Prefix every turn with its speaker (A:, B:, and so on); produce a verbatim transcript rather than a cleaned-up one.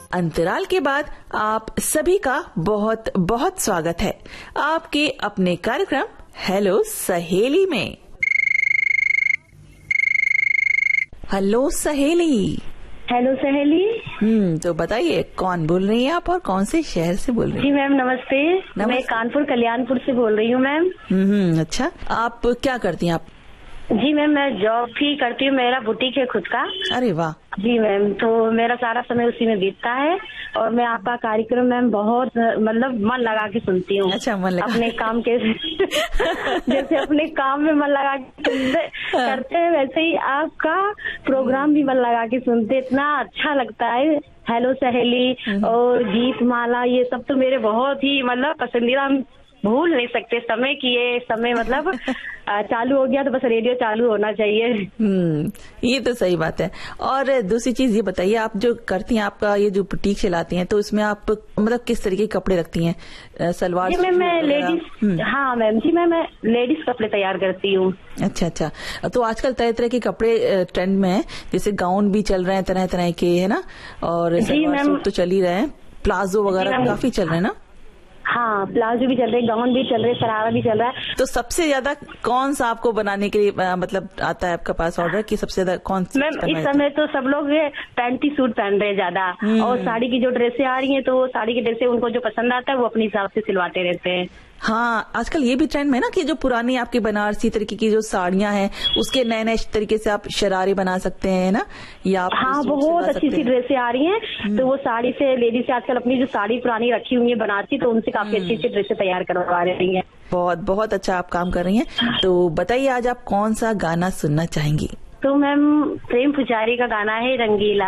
A: अंतराल के बाद आप सभी का बहुत बहुत स्वागत है आपके अपने कार्यक्रम हेलो सहेली में। हेलो सहेली।
B: हेलो सहेली।
A: हम्म तो बताइए कौन बोल रही हैं आप और कौन से शहर से बोल रही हैं?
B: जी मैम नमस्ते, नमस्ते। मैं कानपुर कल्याणपुर से बोल रही हूँ मैम।
A: हम्म अच्छा, आप क्या करती हैं आप?
B: जी मैम मैं जॉब भी करती हूँ, मेरा बुटीक है खुद का।
A: अरे वाह। जी
B: मैम, तो मेरा सारा समय उसी में बीतता है और मैं आपका कार्यक्रम मैम बहुत मतलब मन लगा के सुनती हूँ।
A: अच्छा, मन लगा
B: अपने काम के जैसे अपने काम में मन लगा के करते हैं वैसे ही आपका प्रोग्राम भी मन लगा के सुनते, इतना अच्छा लगता है। हेलो सहेली और गीत माला ये सब तो मेरे बहुत ही मतलब पसंदीदा, भूल नहीं सकते समय की। ये समय मतलब चालू हो गया तो बस रेडियो चालू होना चाहिए।
A: हम्म ये तो सही बात है। और दूसरी चीज ये बताइए, आप जो करती हैं, आपका ये जो बुटीक चलाती हैं, तो इसमें आप मतलब किस तरीके के कपड़े रखती हैं? सलवार?
B: जी मैम मैं लेडीज, हाँ मैम जी मैम मैं लेडीज कपड़े तैयार करती हूँ।
A: अच्छा अच्छा, तो आजकल तरह तरह के कपड़े ट्रेंड में है, जैसे गाउन भी चल रहे हैं तरह तरह के, है ना, और सलवार सूट तो चल ही रहे हैं, प्लाजो वगैरह काफी चल रहे हैं ना?
B: हाँ प्लाजो भी चल रहे, गाउन भी चल रहे, शरारा भी चल रहा है।
A: तो सबसे ज्यादा कौन सा आपको बनाने के लिए मतलब आता है आपके पास ऑर्डर की? सबसे ज्यादा कौन सा?
B: मैम इस समय तो सब लोग पैंटी सूट पहन रहे ज्यादा, और साड़ी की जो ड्रेसें आ रही हैं तो वो साड़ी की ड्रेसें उनको जो पसंद आता है वो अपने हिसाब से सिलवाते रहते हैं।
A: हाँ आजकल ये भी ट्रेंड में है ना कि जो पुरानी आपकी बनारसी तरीके की जो साड़ियां हैं उसके नए नए तरीके से आप शरारे बना सकते हैं ना, या आप
B: हाँ बहुत अच्छी सी ड्रेसें आ रही हैं, तो वो साड़ी से लेडीज से आजकल अपनी जो साड़ी पुरानी रखी हुई है बनारसी, तो उनसे काफी अच्छी अच्छी ड्रेसें तैयार करवा रही हैं।
A: बहुत बहुत अच्छा आप काम कर रही हैं। तो बताइए आज आप कौन सा गाना सुनना चाहेंगी?
B: तो मैम प्रेम पुजारी का गाना है रंगीला।